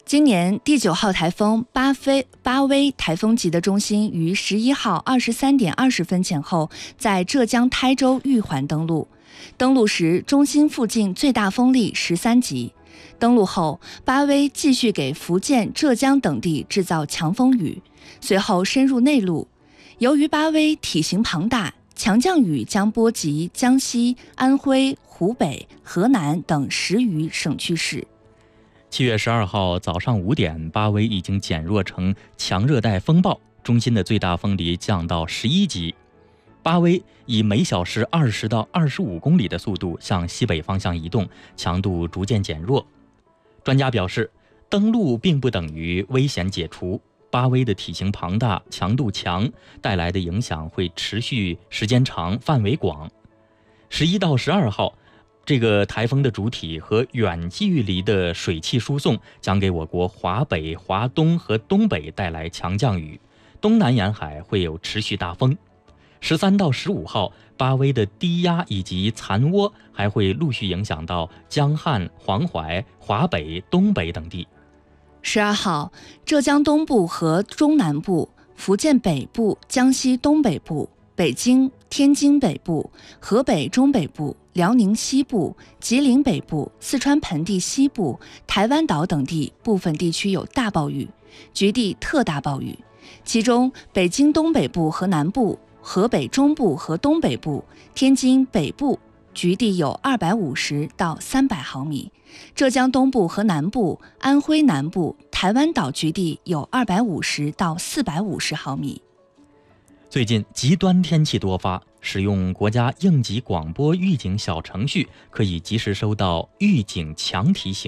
今年第9号台风巴威台风级的中心于11号23点20分前后在浙江台州玉环登陆。登陆时，中心附近最大风力13级。登陆后，巴威继续给福建、浙江等地制造强风雨，随后深入内陆。由于巴威体型庞大，强降雨将波及江西、安徽、湖北、河南等10余省区市。 7月12号早上5点，巴威已经减弱成强热带风暴，中心的最大风力降到11级。巴威以每小时20到25公里的速度向西北方向移动，强度逐渐减弱。专家表示，登陆并不等于危险解除，巴威的体型庞大、强度强，带来的影响会持续时间长、范围广。11到12号，这个台风的主体和远距离的水汽输送将给我国华北、华东和东北带来强降雨，东南沿海会有持续大风。13到15号，巴威的低压以及残涡还会陆续影响到江汉、黄淮、华北、东北等地。 12号，浙江东部和中南部、福建北部、江西东北部、北京、天津北部、河北中北部、辽宁西部、吉林北部、四川盆地西部、台湾岛等地部分地区有大暴雨，局地特大暴雨，其中北京东北部和南部、河北中部和东北部、天津北部局地有250到300毫米，浙江东部和南部、安徽南部、台湾岛局地有250到450毫米。 最近极端天气多发，使用国家应急广播预警小程序可以及时收到预警强提醒。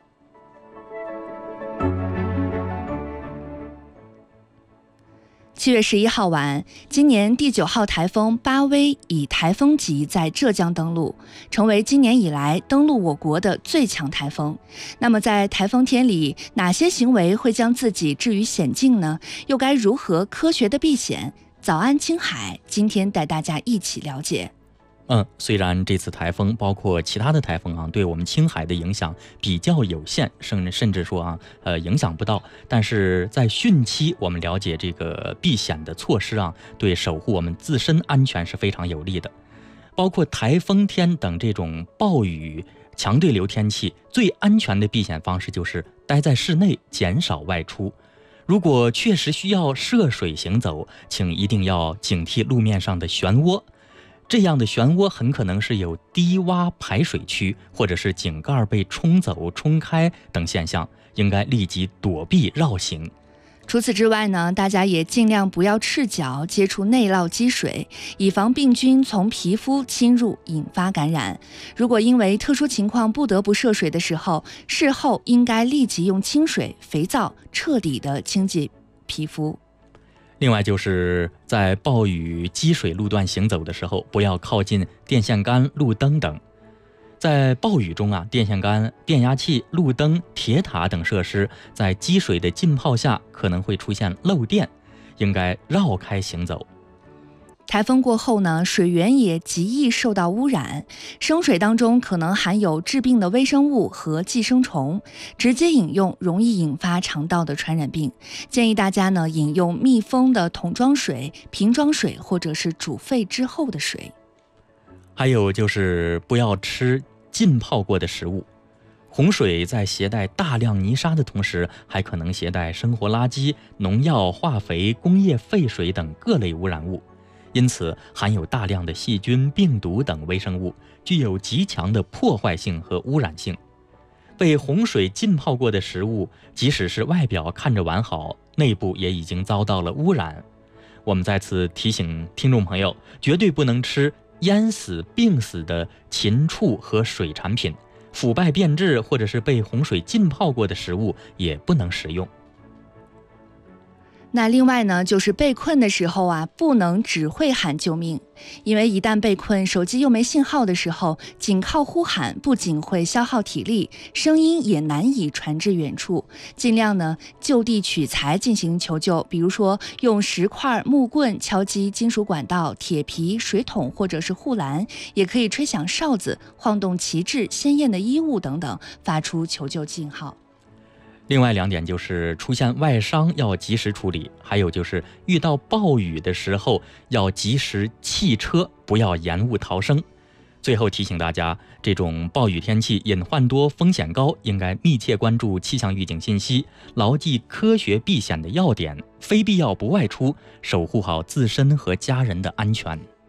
7月11号晚，今年第9号台风巴威以台风级在浙江登陆，成为今年以来登陆我国的最强台风。那么在台风天里，哪些行为会将自己置于险境呢？又该如何科学的避险？早安青海，今天带大家一起了解。 虽然这次台风包括其他的台风对我们青海的影响比较有限，甚至说影响不到，但是在汛期我们了解这个避险的措施对守护我们自身安全是非常有利的。包括台风天等这种暴雨、强对流天气，最安全的避险方式就是待在室内，减少外出。如果确实需要涉水行走，请一定要警惕路面上的漩涡。这样的漩涡很可能是有低洼排水区，或者是井盖被冲走、冲开等现象，应该立即躲避绕行。 除此之外呢，大家也尽量不要赤脚接触内涝积水，以防病菌从皮肤侵入引发感染。如果因为特殊情况不得不涉水的时候，事后应该立即用清水、肥皂彻底的清洁皮肤。 另外就是在暴雨积水路段行走的时候，不要靠近电线杆、路灯等。在暴雨中电线杆、电压器、路灯、铁塔等设施在积水的浸泡下可能会出现漏电，应该绕开行走。 台风过后呢，水源也极易受到污染，生水当中可能含有致病的微生物和寄生虫，直接饮用容易引发肠道的传染病。建议大家呢饮用密封的桶装水、瓶装水或者是煮沸之后的水。 还有就是不要吃浸泡过的食物。洪水在携带大量泥沙的同时，还可能携带生活垃圾、农药、化肥、工业废水等各类污染物。因此含有大量的细菌、病毒等微生物，具有极强的破坏性和污染性。被洪水浸泡过的食物，即使是外表看着完好，内部也已经遭到了污染。我们再次提醒听众朋友，绝对不能吃淹死、病死的禽畜和水产品，腐败变质或者是被洪水浸泡过的食物也不能食用。 那另外呢，就是被困的时候不能只会喊救命，因为一旦被困，手机又没信号的时候，仅靠呼喊不仅会消耗体力，声音也难以传至远处。尽量呢就地取材进行求救，比如说用石块、木棍敲击金属管道、铁皮、水桶或者是护栏，也可以吹响哨子、晃动旗帜、鲜艳的衣物等等，发出求救信号。 另外2点就是出现外伤要及时处理，还有就是遇到暴雨的时候要及时弃车，不要延误逃生。最后提醒大家，这种暴雨天气隐患多风险高，应该密切关注气象预警信息，牢记科学避险的要点，非必要不外出，守护好自身和家人的安全。